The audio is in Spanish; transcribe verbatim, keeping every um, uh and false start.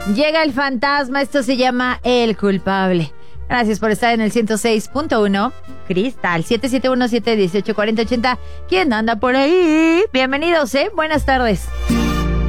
Llega el fantasma, esto se llama El Culpable. Gracias por estar en el ciento seis punto uno. Cristal, siete siete uno siete uno ocho cuatro cero ochenta. ¿Quién anda por ahí? Bienvenidos, ¿eh? Buenas tardes.